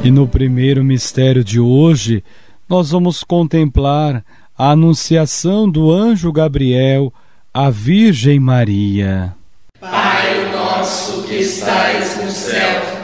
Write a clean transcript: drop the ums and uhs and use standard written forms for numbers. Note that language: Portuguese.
E no primeiro mistério de hoje, nós vamos contemplar a anunciação do anjo Gabriel à Virgem Maria. Pai nosso que estais no céu,